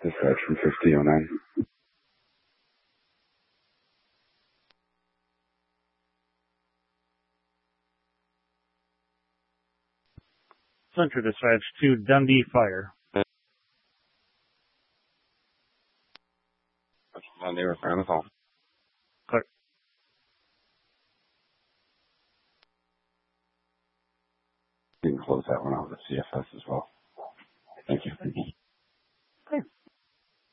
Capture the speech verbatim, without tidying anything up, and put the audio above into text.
Dispatch from fifty oh nine. Center Dispatch to Dundee Fire. Dundee Repair on the phone. Clear. You can close that one out with C F S as well. Thank you.